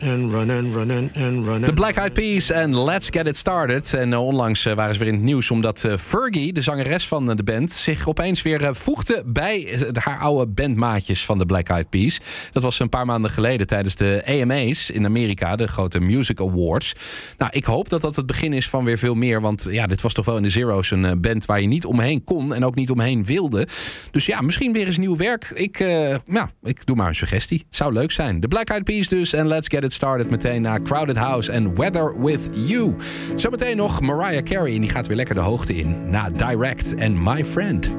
and running. The Black Eyed Peas en Let's Get It Started. En onlangs waren ze weer in het nieuws omdat Fergie, de zangeres van de band, zich opeens weer voegde bij haar oude bandmaatjes van de Black Eyed Peas. Dat was een paar maanden geleden tijdens de AMA's in Amerika, de grote Music Awards. Nou, ik hoop dat dat het begin is van weer veel meer, want ja, dit was toch wel in de Zero's een band waar je niet omheen kon en ook niet omheen wilde. Dus ja, misschien weer eens nieuw werk. Ik doe maar een suggestie. Het zou leuk zijn. De Black Eyed Peas dus en Let's Get It Started meteen na Crowded House en Weather With You. Zometeen nog Mariah Carey en die gaat weer lekker de hoogte in na Direct en My Friend.